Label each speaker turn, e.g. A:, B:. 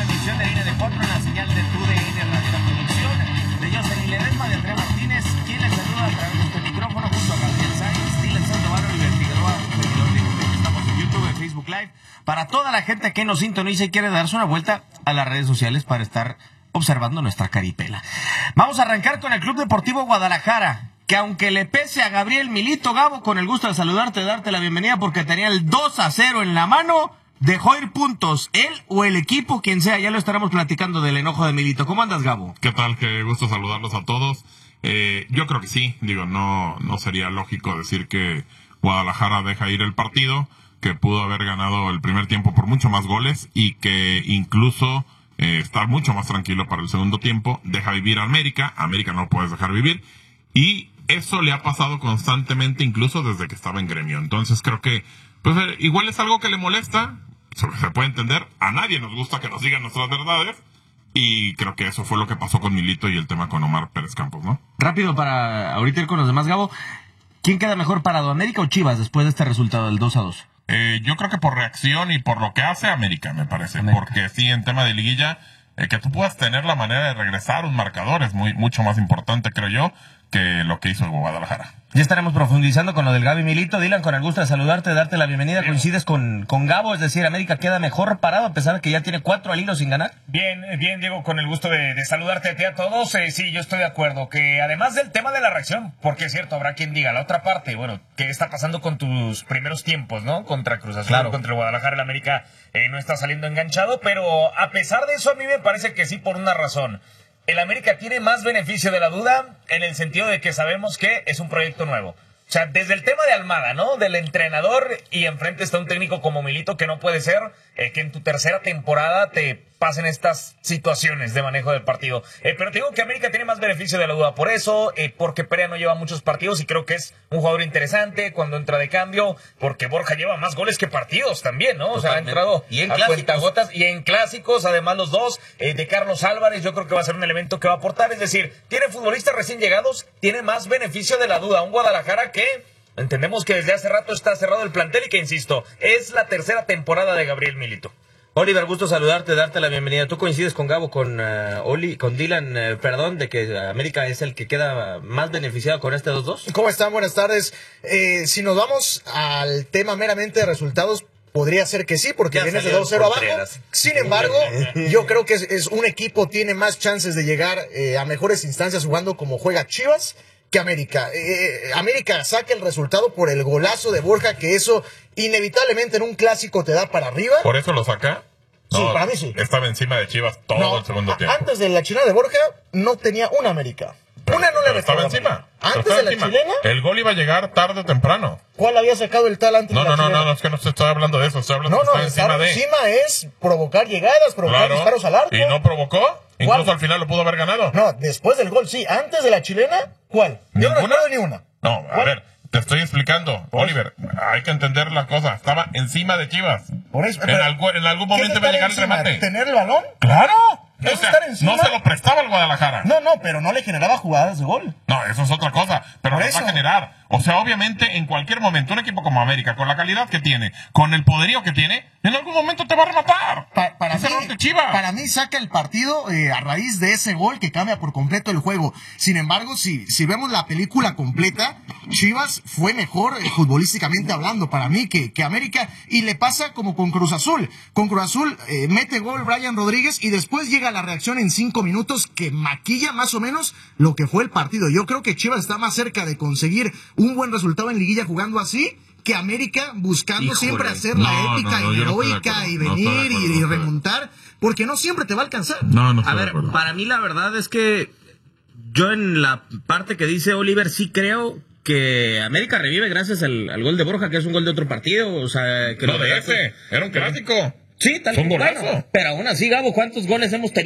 A: transmisión de línea de 4 en la señal de TUDN Radio. La producción de Jocelyn Ledesma, de Andrea Martínez, quien les saluda a través de este micrófono junto a Gabriel Sainz, Dylan Sandoval, Oliver Figueroa, estamos en YouTube, en Facebook Live, para toda la gente que nos sintoniza y quiere darse una vuelta a las redes sociales para estar observando nuestra caripela. Vamos a arrancar con el Club Deportivo Guadalajara, que aunque le pese a Gabriel Milito, Gabo, con el gusto de saludarte, de darte la bienvenida porque tenía el 2-0 en la mano, dejó ir puntos, él o el equipo, quien sea, ya lo estaremos platicando del enojo de Milito. ¿Cómo andas, Gabo?
B: ¿Qué tal? Qué gusto saludarlos a todos. Yo creo que sí, no sería lógico decir que Guadalajara deja ir el partido, que pudo haber ganado el primer tiempo por mucho más goles y que incluso estar mucho más tranquilo para el segundo tiempo. Deja vivir a América no puedes dejar vivir, y eso le ha pasado constantemente, incluso desde que estaba en Gremio. Entonces creo que pues igual es algo que le molesta, se puede entender, a nadie nos gusta que nos digan nuestras verdades, y creo que eso fue lo que pasó con Milito y el tema con Omar Pérez Campos, ¿no?
A: Rápido para ahorita ir con los demás, Gabo. ¿Quién queda mejor parado, América o Chivas, después de este resultado del 2-2?
B: Yo creo que por reacción y por lo que hace América, me parece. América. Porque sí, en tema de liguilla, que tú puedas tener la manera de regresar un marcador es mucho más importante, creo yo, que lo que hizo Guadalajara.
A: Ya estaremos profundizando con lo del Gaby Milito. Dylan, con el gusto de saludarte, de darte la bienvenida. Bien. ¿Coincides con Gabo? Es decir, América queda mejor parado a pesar de que ya tiene 4 al hilo sin ganar.
C: Bien, Diego, con el gusto de saludarte a ti a todos. Sí, yo estoy de acuerdo que además del tema de la reacción, porque es cierto, habrá quien diga la otra parte, bueno, ¿qué está pasando con tus primeros tiempos, no? Contra Cruz Azul, claro. Contra el Guadalajara, el América no está saliendo enganchado, pero a pesar de eso a mí me parece que sí, por una razón. El América tiene más beneficio de la duda en el sentido de que sabemos que es un proyecto nuevo. O sea, desde el tema de Almada, ¿no? Del entrenador, y enfrente está un técnico como Milito, que no puede ser que en tu tercera temporada te pasen estas situaciones de manejo del partido. Pero te digo que América tiene más beneficio de la duda por eso, porque Perea no lleva muchos partidos y creo que es un jugador interesante cuando entra de cambio, porque Borja lleva más goles que partidos también, ¿no? O sea, ha entrado
A: y en
C: a cuentagotas y en clásicos, además los dos, de Carlos Álvarez, yo creo que va a ser un elemento que va a aportar, es decir, tiene futbolistas recién llegados, tiene más beneficio de la duda, un Guadalajara que entendemos que desde hace rato está cerrado el plantel y que, insisto, es la tercera temporada de Gabriel Milito.
A: Oliver, gusto saludarte, darte la bienvenida. ¿Tú coincides con Gabo, con Dylan, de que América es el que queda más beneficiado con este 2-2?
D: ¿Cómo están? Buenas tardes. Si nos vamos al tema meramente de resultados, podría ser que sí, porque vienes de 2-0 abajo. Sin embargo, yo creo que es un equipo tiene más chances de llegar a mejores instancias jugando como juega Chivas que América. América saca el resultado por el golazo de Borja, que eso inevitablemente en un clásico te da para arriba.
B: ¿Por eso lo saca?
D: Sí, para mí sí.
B: Estaba encima de Chivas todo el segundo tiempo.
D: Antes de la chilena de Borja no tenía una América. Una no le
B: estaba encima.
D: Antes de la chilena.
B: El gol iba a llegar tarde o temprano.
D: ¿Cuál había sacado el tal antes de la chilena?
B: No, es que no estoy hablando de eso. Estoy hablando de
D: estar encima es provocar llegadas, provocar disparos al arco.
B: ¿Y no provocó? Incluso al final lo pudo haber ganado.
D: No, después del gol sí. Antes de la chilena, ¿cuál? Yo no recuerdo ni una.
B: No, a ver, te estoy explicando, Oliver. Hay que entender la cosa. Estaba encima de Chivas.
D: Por eso.
B: En algún momento iba a llegar el remate.
D: ¿Tener el balón?
B: ¡Claro!
D: O sea,
B: no se lo prestaba el Guadalajara.
D: No, pero no le generaba jugadas de gol.
B: No, eso es otra cosa. Pero lo va a generar. O sea, obviamente, en cualquier momento, un equipo como América, con la calidad que tiene, con el poderío que tiene, en algún momento te va a rematar.
D: Para mí saca el partido a raíz de ese gol que cambia por completo el juego. Sin embargo, si vemos la película completa, Chivas fue mejor futbolísticamente hablando para mí que América, y le pasa como con Cruz Azul. Con Cruz Azul mete gol Brian Rodríguez y después llega la reacción en 5 minutos que maquilla más o menos lo que fue el partido. Yo creo que Chivas está más cerca de conseguir un buen resultado en liguilla jugando así que América buscando siempre hacer la épica y heroica y venir y remontar, porque no siempre te va a alcanzar.
A: A ver, para mí la verdad es que yo en la parte que dice Oliver sí creo que América revive gracias al gol de Borja, que es un gol de otro partido. O sea, que
B: no de ese, era un clásico.
A: Sí, tal vez. Bueno, pero aún así, Gabo, ¿cuántos goles hemos tenido?